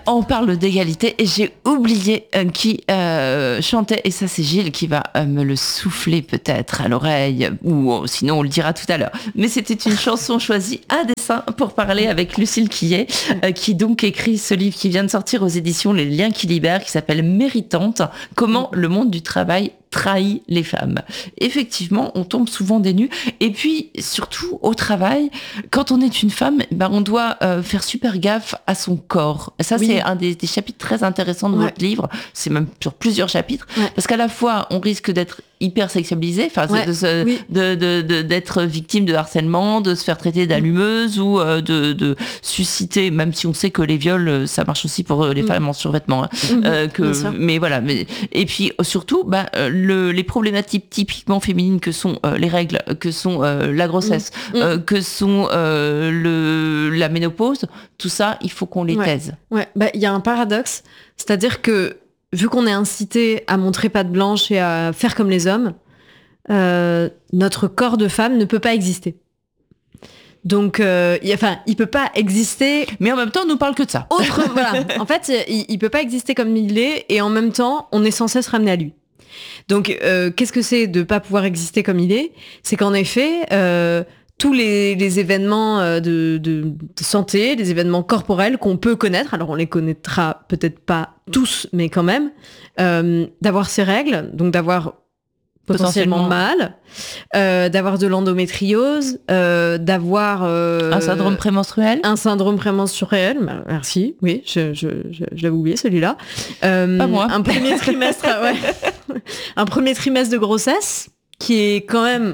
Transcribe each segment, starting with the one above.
on parle d'égalité et j'ai oublié qui chantait, et ça c'est Gilles qui va me le souffler peut-être à l'oreille, ou sinon on le dira tout à l'heure. Mais c'était une chanson choisie à dessein pour parler avec Lucille Quillet, qui donc écrit ce livre qui vient de sortir aux éditions Les Liens qui libèrent, qui s'appelle Méritante, comment le monde du travail trahit les femmes. Effectivement, on tombe souvent des nues. Et puis, surtout, au travail, quand on est une femme, on doit faire super gaffe à son corps. Ça, c'est un des chapitres très intéressants de votre livre. C'est même sur plusieurs chapitres. Parce qu'à la fois, on risque d'être hyper sexualisé, d'être victime de harcèlement, de se faire traiter d'allumeuse ou de susciter, même si on sait que les viols, ça marche aussi pour les femmes en survêtement. Mais voilà. Et puis, surtout, les problématiques typiquement féminines que sont les règles, que sont la grossesse, que sont la ménopause, tout ça, il faut qu'on les taise. Il y a un paradoxe, c'est-à-dire que vu qu'on est incité à montrer patte blanche et à faire comme les hommes, notre corps de femme ne peut pas exister. Donc, il peut pas exister. Mais en même temps, on nous parle que de ça. Voilà. En fait, il peut pas exister comme il est, et en même temps, on est sans cesse ramené à lui. Donc, qu'est-ce que c'est de pas pouvoir exister comme il est ? C'est qu'en effet, tous les événements de santé, les événements corporels qu'on peut connaître, alors on les connaîtra peut-être pas tous, mais quand même, d'avoir ces règles, donc d'avoir potentiellement mal, d'avoir de l'endométriose, d'avoir... un syndrome prémenstruel. Un syndrome prémenstruel, merci, oui, je l'avais oublié celui-là. Pas moi. Un premier trimestre, un premier trimestre de grossesse, qui est quand même...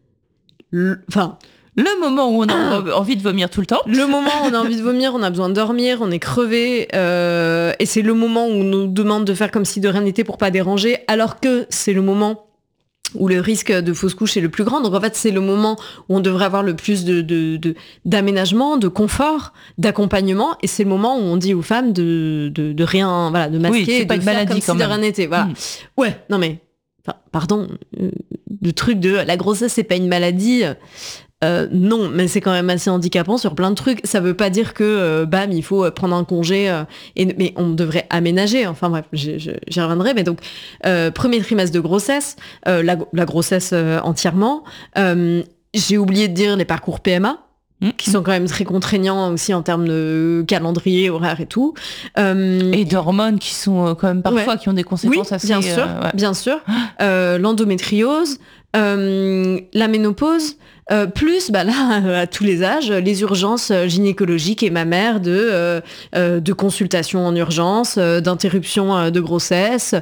Le moment où on a envie de vomir tout le temps. Le moment où on a envie de vomir, on a besoin de dormir, on est crevé, et c'est le moment où on nous demande de faire comme si de rien n'était pour pas déranger, alors que c'est le moment où le risque de fausse couche est le plus grand. Donc en fait, c'est le moment où on devrait avoir le plus d'aménagement, de confort, d'accompagnement, et c'est le moment où on dit aux femmes de rien, de masquer, pas de une faire maladie comme si de rien n'était. Voilà. Ouais, non mais, pardon, le truc de la grossesse, c'est pas une maladie. Non, mais c'est quand même assez handicapant sur plein de trucs. Ça veut pas dire que il faut prendre un congé, mais on devrait aménager. Enfin bref, j'y reviendrai. Mais donc premier trimestre de grossesse, la grossesse entièrement. J'ai oublié de dire les parcours PMA, qui sont quand même très contraignants aussi en termes de calendrier, horaire et tout. Et d'hormones qui sont quand même parfois qui ont des conséquences assez... Bien sûr. L'endométriose, la ménopause, plus là à tous les âges, les urgences gynécologiques et mammaires de consultations en urgence, d'interruption de grossesse,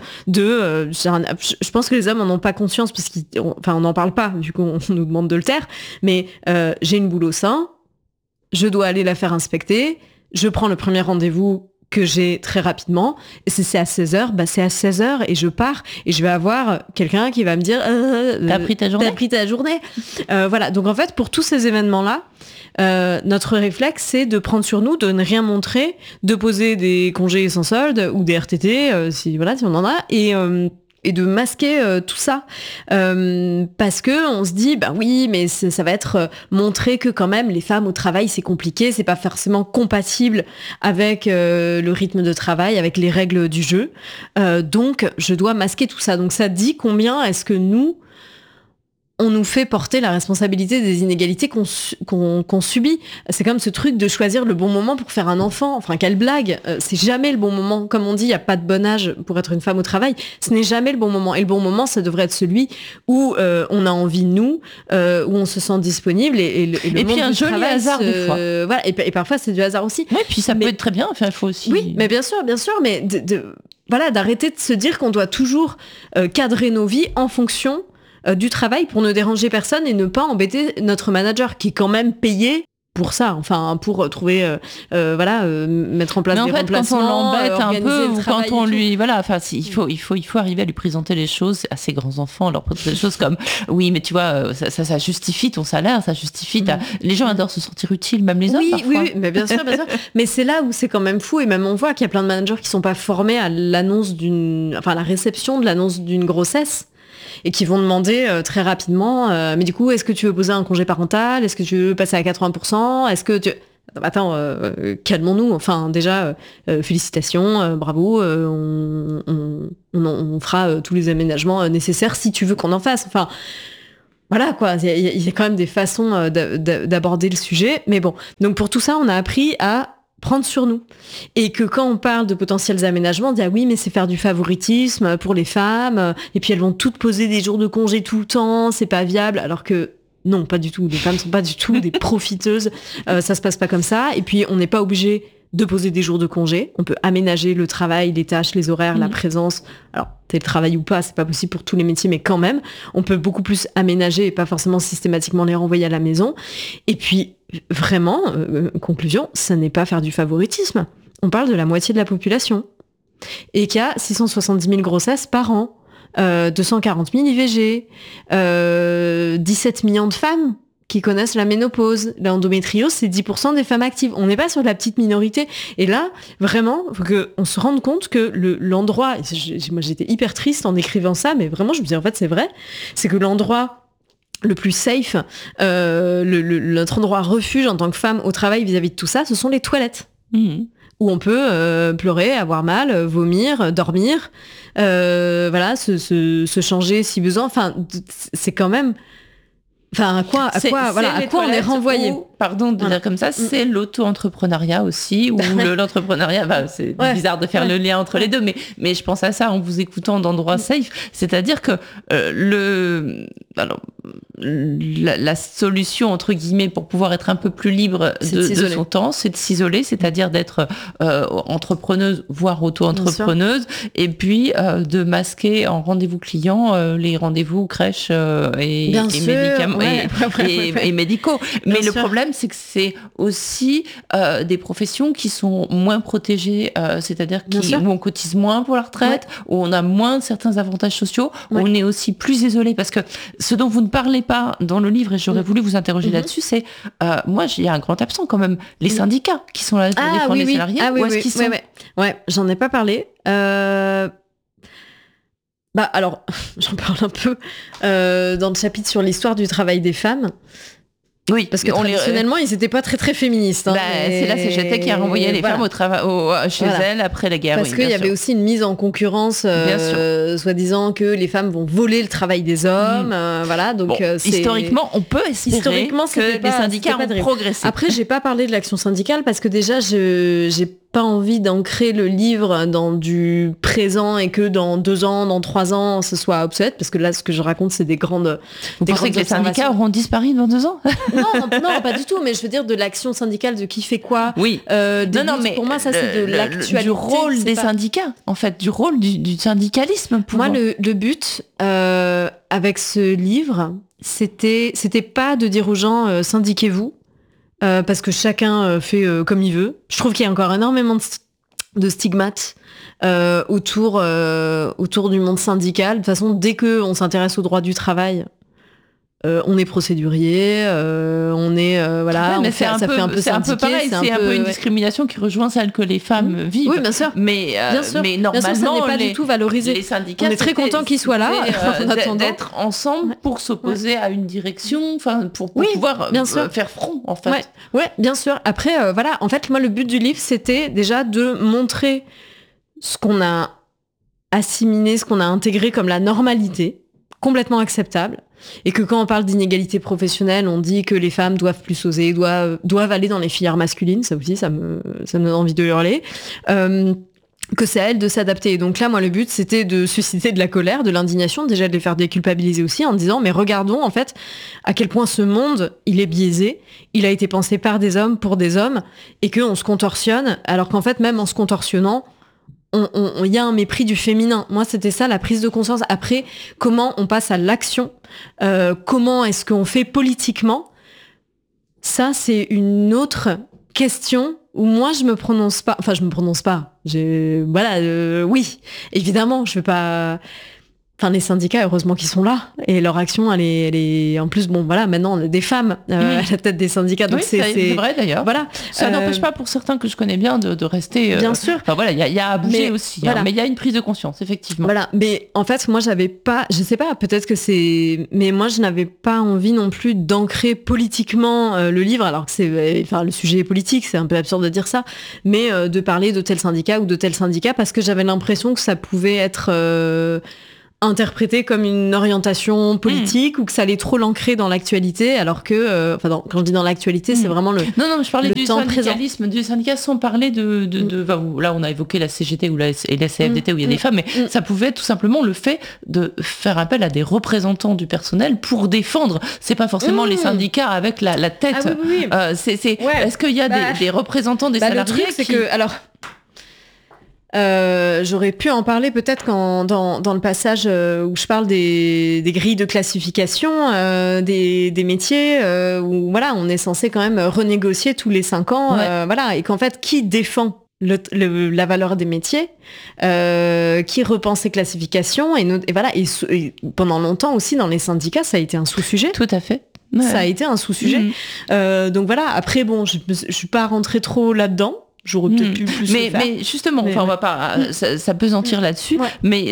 je pense que les hommes en ont pas conscience parce on n'en parle pas vu qu'on nous demande de le taire, mais j'ai une boule au sein, je dois aller la faire inspecter, je prends le premier rendez-vous que j'ai très rapidement, et si c'est à 16h, c'est à 16h, et je pars, et je vais avoir quelqu'un qui va me dire t'as pris ta journée. T'as pris ta journée. Voilà, donc en fait, pour tous ces événements-là, notre réflexe, c'est de prendre sur nous, de ne rien montrer, de poser des congés sans solde, ou des RTT, si on en a, et de masquer tout ça, parce que on se dit oui, mais ça va être montrer que quand même les femmes au travail c'est compliqué, c'est pas forcément compatible avec le rythme de travail, avec les règles du jeu, donc je dois masquer tout ça. Donc ça dit combien est-ce que on nous fait porter la responsabilité des inégalités qu'on subit. C'est comme ce truc de choisir le bon moment pour faire un enfant. Enfin, quelle blague. C'est jamais le bon moment. Comme on dit, il n'y a pas de bon âge pour être une femme au travail. Ce n'est jamais le bon moment. Et le bon moment, ça devrait être celui où on a envie de nous, où on se sent disponible. Et puis un joli hasard des fois. Voilà. Et parfois, c'est du hasard aussi. Oui, puis ça peut être très bien. Enfin, il faut aussi... Oui, mais bien sûr. Mais d'arrêter de se dire qu'on doit toujours cadrer nos vies en fonction du travail pour ne déranger personne et ne pas embêter notre manager qui est quand même payé pour ça, pour trouver, mettre en place des remplacements. Quand on l'embête un peu, ou quand on lui, il faut arriver à lui présenter les choses à ses grands enfants, leur présenter des choses comme, oui, mais tu vois, ça justifie ton salaire, ça justifie les gens adorent se sentir utiles, même les hommes parfois. Oui, mais bien sûr. Mais c'est là où c'est quand même fou, et même on voit qu'il y a plein de managers qui sont pas formés à la réception de l'annonce d'une grossesse. Et qui vont demander très rapidement, mais du coup, est-ce que tu veux poser un congé parental ? Est-ce que tu veux passer à 80% ? Est-ce que tu... attends, calmons-nous. Enfin, déjà, félicitations, bravo, on fera tous les aménagements nécessaires si tu veux qu'on en fasse. Enfin, voilà quoi, il y a quand même des façons d'aborder le sujet. Mais bon, donc pour tout ça, on a appris à prendre sur nous. Et que quand on parle de potentiels aménagements, on dit ah oui, mais c'est faire du favoritisme pour les femmes, et puis elles vont toutes poser des jours de congé tout le temps, c'est pas viable, alors que non, pas du tout. Les femmes sont pas du tout des profiteuses. Ça se passe pas comme ça. Et puis, on n'est pas obligé de poser des jours de congé. On peut aménager le travail, les tâches, les horaires, la présence. Alors, télétravail ou pas, c'est pas possible pour tous les métiers, mais quand même, on peut beaucoup plus aménager et pas forcément systématiquement les renvoyer à la maison. Et puis, vraiment, conclusion, ça n'est pas faire du favoritisme. On parle de la moitié de la population. Et qu'il y a 670 000 grossesses par an. 240 000 IVG, 17 millions de femmes qui connaissent la ménopause. L'endométriose, c'est 10% des femmes actives. On n'est pas sur la petite minorité. Et là, vraiment, faut qu'on se rende compte que l'endroit... Moi, j'étais hyper triste en écrivant ça, mais vraiment, je me dis, en fait, c'est vrai. C'est que l'endroit le plus safe, notre endroit refuge en tant que femme au travail vis-à-vis de tout ça, ce sont les toilettes. Mmh. Où on peut pleurer, avoir mal, vomir, dormir, voilà, se changer si besoin. Enfin, c'est quand même... Enfin, à quoi on est renvoyé. Pardon de dire comme ça, c'est l'auto-entrepreneuriat aussi, ou l'entrepreneuriat, c'est bizarre de faire le lien entre les deux, mais je pense à ça en vous écoutant d'endroits safe, c'est-à-dire que la solution, entre guillemets, pour pouvoir être un peu plus libre de son temps, c'est de s'isoler, c'est-à-dire d'être entrepreneuse, voire auto-entrepreneuse, et puis de masquer en rendez-vous client les rendez-vous crèches et médicaments et médicaux. Mais le problème, c'est que c'est aussi des professions qui sont moins protégées, c'est-à-dire où on cotise moins pour la retraite, où on a moins de certains avantages sociaux, où on est aussi plus isolé. Parce que ce dont vous ne parlez pas dans le livre, et j'aurais voulu vous interroger là-dessus, c'est, moi, il y a un grand absent quand même, les syndicats qui sont là pour défendre les salariés. Où est-ce qu'ils sont ? J'en ai pas parlé. Alors, j'en parle un peu dans le chapitre sur l'histoire du travail des femmes. Oui, parce que traditionnellement, ils n'étaient pas très très féministes. Hein, c'est la CGT qui a renvoyé les femmes au travail chez elles après la guerre. Parce qu'il y avait aussi une mise en concurrence, soi-disant que les femmes vont voler le travail des hommes. Voilà, donc historiquement, on peut espérer que les syndicats ont progressé. Après, j'ai pas parlé de l'action syndicale parce que déjà, j'ai pas envie d'ancrer le livre dans du présent et que dans 2 ans, dans 3 ans, ce soit obsolète, parce que là, ce que je raconte, c'est des grandes... Vous pensez que les syndicats auront disparu dans 2 ans ? Non, pas du tout, mais je veux dire de l'action syndicale, de qui fait quoi. Oui. Mais pour moi, ça, c'est de l'actualité. Du rôle des syndicats, en fait, du rôle du syndicalisme. Moi, le but, avec ce livre, c'était pas de dire aux gens, syndiquez-vous, parce que chacun fait comme il veut. Je trouve qu'il y a encore énormément de stigmates autour du monde syndical. De toute façon, dès qu'on s'intéresse au droit du travail, on est procédurier, on est fait un peu pareil, c'est un peu une discrimination qui rejoint celle que les femmes vivent. Oui, bien sûr. Mais normalement, ça n'est pas du tout valorisé. Les syndicats, on est très content qu'ils soient là, d'être ensemble pour s'opposer à une direction, enfin pour pouvoir faire front, en fait. Ouais, bien sûr. Après, en fait, moi, le but du livre, c'était déjà de montrer ce qu'on a assimilé, ce qu'on a intégré comme la normalité, complètement acceptable. Et que quand on parle d'inégalité professionnelle, on dit que les femmes doivent plus oser, doivent aller dans les filières masculines. Ça aussi, ça me donne envie de hurler. Que c'est à elles de s'adapter. Et donc là, moi, le but, c'était de susciter de la colère, de l'indignation, déjà de les faire déculpabiliser aussi, en disant, mais regardons, en fait, à quel point ce monde, il est biaisé, il a été pensé par des hommes, pour des hommes, et qu'on se contorsionne, alors qu'en fait, même en se contorsionnant, il y a un mépris du féminin. Moi, c'était ça, la prise de conscience. Après, comment on passe à l'action, comment est-ce qu'on fait politiquement, ça, c'est une autre question où moi, je me prononce pas. Oui, évidemment, je vais pas... Enfin, les syndicats, heureusement qu'ils sont là. Et leur action, elle est... En plus, bon, voilà, maintenant, on a des femmes à la tête des syndicats. Donc c'est vrai, d'ailleurs. Voilà. Ça n'empêche pas, pour certains que je connais bien, de rester... Bien sûr. Enfin, voilà, il y a à bouger aussi. Voilà. Mais il y a une prise de conscience, effectivement. Voilà. Mais en fait, moi, j'avais pas... Je sais pas, peut-être que c'est... Mais moi, je n'avais pas envie non plus d'ancrer politiquement le livre, alors que c'est... Enfin, le sujet est politique, c'est un peu absurde de dire ça. Mais de parler de tel syndicat ou de tel syndicat, parce que j'avais l'impression que ça pouvait être... interprété comme une orientation politique ou que ça allait trop l'ancrer dans l'actualité, alors que, quand je dis dans l'actualité, c'est vraiment le Non, je parlais du syndicalisme, présent. Du syndicat sans parler de là, on a évoqué la CGT ou la CFDT où il y a des femmes, mais ça pouvait être tout simplement le fait de faire appel à des représentants du personnel pour défendre. C'est pas forcément les syndicats avec la tête. Ah, oui. Est-ce qu'il y a des représentants des salariés? Le truc, c'est que, alors... j'aurais pu en parler peut-être dans le passage où je parle des grilles de classification des métiers où voilà, on est censé quand même renégocier tous les 5 ans, voilà, et qu'en fait, qui défend la valeur des métiers, qui repense ces classifications et voilà, et pendant longtemps aussi dans les syndicats, ça a été un sous-sujet. Tout à fait. Ouais. Ça a été un sous-sujet. Donc voilà. Après, bon, je suis pas rentrée trop là-dedans. J'aurais peut-être pu plus le faire. Mais justement, on va pas ça pesantir là-dessus, mais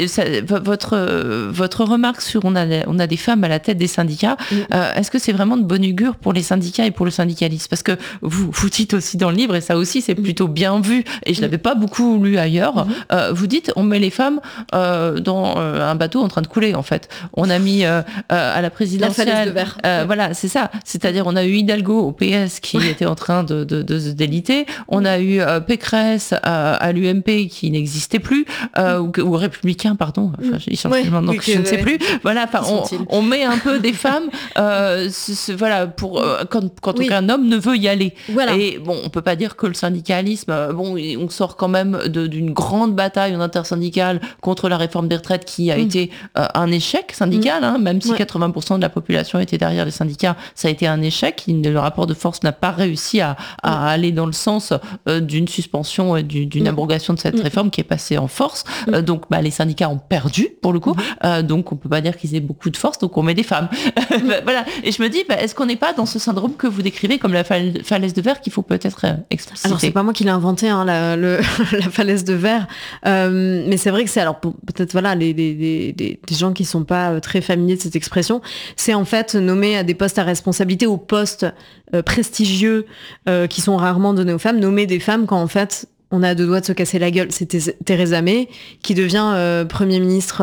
votre remarque sur on a des femmes à la tête des syndicats, est-ce que c'est vraiment de bonne augure pour les syndicats et pour le syndicalisme? Parce que vous dites aussi dans le livre, et ça aussi c'est plutôt bien vu, et je l'avais pas beaucoup lu ailleurs, vous dites on met les femmes dans un bateau en train de couler, en fait. On a mis à la présidentielle... La falaise de verre. Voilà, c'est ça. C'est-à-dire on a eu Hidalgo au PS qui était en train de se déliter, on a eu Pécresse à l'UMP qui n'existait plus, ou républicain, pardon, enfin, ils changent tellement de nom que je ne sais plus. Voilà, enfin, on met un peu des femmes, voilà, pour quand aucun homme ne veut y aller. Voilà. Et bon, on peut pas dire que le syndicalisme, on sort quand même d'une grande bataille en intersyndicale contre la réforme des retraites qui a été un échec syndical, même si 80% de la population était derrière les syndicats, ça a été un échec. Le rapport de force n'a pas réussi à aller dans le sens d'une suspension et d'une abrogation de cette réforme qui est passée en force. Donc les syndicats ont perdu pour le coup. Donc on peut pas dire qu'ils aient beaucoup de force, donc on met des femmes. Voilà. Et je me dis, est-ce qu'on n'est pas dans ce syndrome que vous décrivez comme la falaise de verre qu'il faut peut-être expliciter? Alors c'est pas moi qui l'ai inventé, la falaise de verre, mais c'est vrai que c'est, alors peut-être voilà, des gens qui sont pas très familiers de cette expression, c'est en fait nommer à des postes à responsabilité, aux postes prestigieux qui sont rarement donnés aux femmes, nommer des femmes quand en fait on a 2 doigts de se casser la gueule. C'était Theresa May qui devient première ministre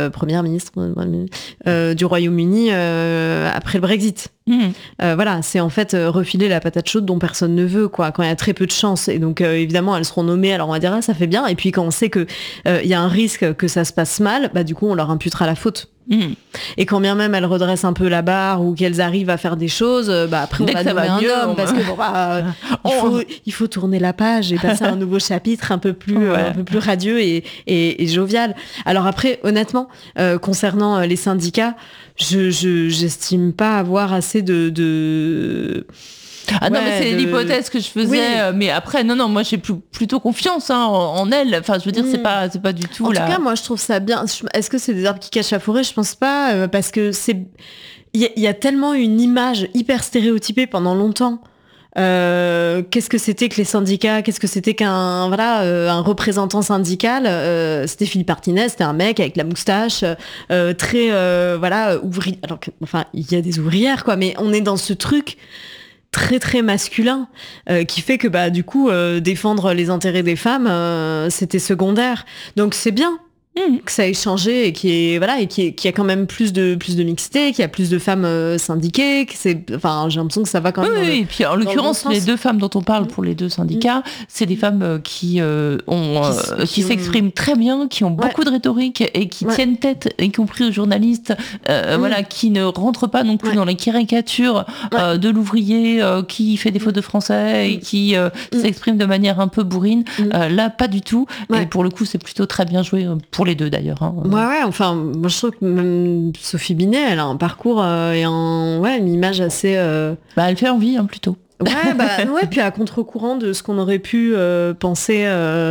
du Royaume-Uni après le Brexit. Voilà, c'est en fait refiler la patate chaude dont personne ne veut, quoi, quand il y a très peu de chance. Et donc évidemment elles seront nommées, alors on va dire ça fait bien, et puis quand on sait que il y a un risque que ça se passe mal, du coup on leur imputera la faute. Et quand bien même elles redressent un peu la barre ou qu'elles arrivent à faire des choses, après on va nommer un homme, parce que il faut tourner la page et passer à un nouveau chapitre un peu plus radieux et jovial. Alors après, honnêtement, concernant les syndicats, j'estime pas avoir assez de... Ah non, mais c'est l'hypothèse que je faisais, mais après, non, moi j'ai plutôt confiance en elle. Enfin, je veux dire, c'est pas du tout. En tout cas, moi je trouve ça bien. Est-ce que c'est des arbres qui cachent la forêt? Je pense pas, parce que il y a tellement une image hyper stéréotypée pendant longtemps. Qu'est-ce que c'était que les syndicats? Qu'est-ce que c'était qu'un un représentant syndical? C'était Philippe Martinez, c'était un mec avec la moustache, très ouvrier. Alors que, enfin, il y a des ouvrières, quoi, mais on est dans ce truc très très masculin qui fait que du coup défendre les intérêts des femmes c'était secondaire. Donc c'est bien que ça ait changé et qu'il y a quand même plus de mixité, qu'il y a plus de femmes syndiquées, que j'ai l'impression que ça va quand même et puis en l'occurrence les 2 femmes dont on parle pour les 2 syndicats, c'est des femmes qui s'expriment très bien, qui ont beaucoup de rhétorique et qui tiennent tête, y compris aux journalistes, qui ne rentrent pas non plus dans les caricatures de l'ouvrier qui fait des fautes de français et qui s'exprime de manière un peu bourrine. Là, pas du tout. Et pour le coup, c'est plutôt très bien joué pour les 2 d'ailleurs. Enfin, moi je trouve que même Sophie Binet, elle a un parcours et une image assez... elle fait envie, plutôt. Ouais, puis à contre-courant de ce qu'on aurait pu penser,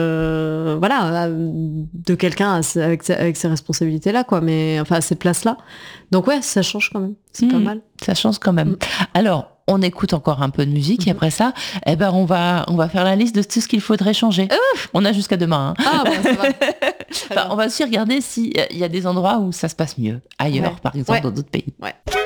de quelqu'un avec ces responsabilités-là, quoi. Mais enfin, à cette place-là. Donc ouais, ça change quand même. C'est pas mal. Ça change quand même. Alors, on écoute encore un peu de musique et après ça, on va faire la liste de tout ce qu'il faudrait changer. On a jusqu'à demain. Ah, ça va. On va aussi regarder s'il y a des endroits où ça se passe mieux. Ailleurs, par exemple, dans d'autres pays. Ouais.